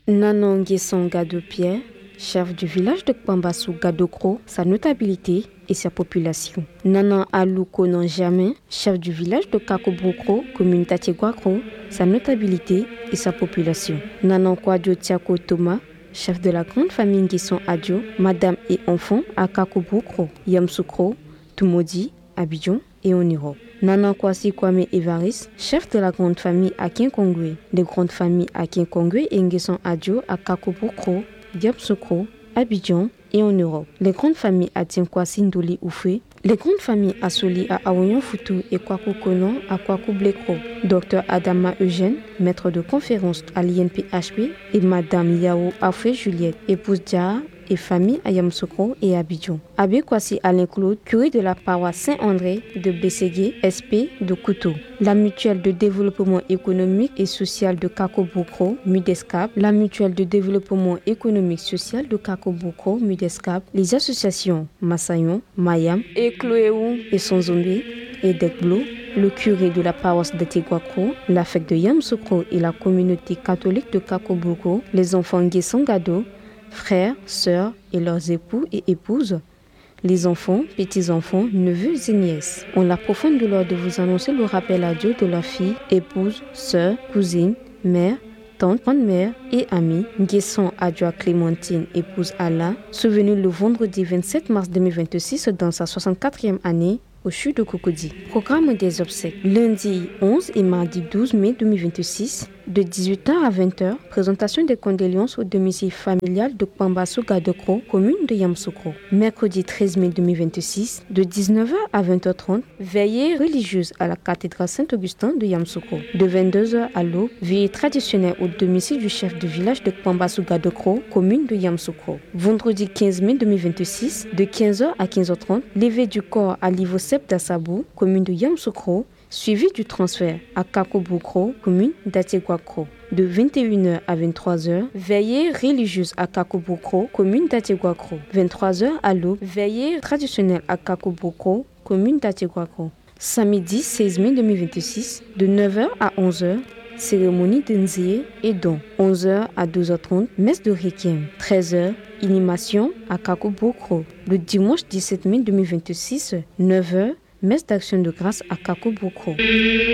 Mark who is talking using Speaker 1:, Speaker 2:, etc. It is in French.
Speaker 1: Nanon Nguesson Gado Pierre, chef du village de Kpambassou Gadokro, sa notabilité et sa population. Nanan Alou Konan Germain, chef du village de Kakobrokro, commune Tatiegwakro, sa notabilité et sa population. Nanan Kwadjo Tiako Thomas, chef de la grande famille Nguesson Adio, madame et enfants à Kakobrokro, Yamsoukro, Tumodi, Abidjan et en Europe. Nanan Kwasi Kwame Evaris, chef de la grande famille à Kinkongwe, les grandes familles à Kinkongwe et Nguesson Adio à Kakobrokro, Yamsoukro, Abidjan et en Europe. Les grandes familles à Tinkwasi Ndoli Oufé, les grandes familles à Soli à Aoyon Foutou et Kwaku Konon à Kwaku Blekro. Dr Adama Eugène, maître de conférence à l'INPHP, et Madame Yao Afé Juliette, épouse Dia et famille à Yamsoukro et Abidjan. Abbé Kwasi Alain Claude, curé de la paroisse Saint-André de Bességué, SP de Koutou. La mutuelle de développement économique et social de Kakobrokro, MUDESCAP. La mutuelle de développement économique social de Kakobrokro, MUDESCAP. Les associations Massayon, Mayam, et Chloéou et Sonzombe et Dekblo. Le curé de la paroisse de Tigwakro, la fête de Yamsoukro et la communauté catholique de Kakobrokro. Les enfants Nguesson Gado, frères, sœurs et leurs époux et épouses, les enfants, petits-enfants, neveux et nièces. On la profonde douleur de vous annoncer le rappel à Dieu de leur fille, épouse, sœur, cousine, mère, tante, grande-mère et amie, Nguesson Adjoa Clémentine, épouse Allah, survenue le vendredi 27 mars 2026 dans sa 64e année, au CHU de Cocody. Programme des obsèques. Lundi 11 et mardi 12 mai 2026, de 18h à 20h, présentation des condoléances au domicile familial de Kpambassou Gadokro, commune de Yamsoukro. Mercredi 13 mai 2026, de 19h à 20h30, veillée religieuse à la cathédrale Saint-Augustin de Yamsoukro. De 22h à l'aube, veillée traditionnelle au domicile du chef de village de Kpambassou Gadokro, commune de Yamsoukro. Vendredi 15 mai 2026, de 15h à 15h30, levée du corps à l'Ivosep d'Assabou, commune de Yamsoukro, suivi du transfert à Kakobrokro, commune d'Atiegwakro. De 21h à 23h, veillée religieuse à Kakobrokro, commune d'Atiegwakro. 23h à l'aube, veillée traditionnelle à Kakobrokro, commune d'Atiegwakro. Samedi 16 mai 2026, de 9h à 11h, cérémonie d'Nzié et don. 11h à 12h30, messe de Requiem. 13h, inhumation à Kakobrokro. Le dimanche 17 mai 2026, 9h, messe d'action de grâce à Kakobrokro.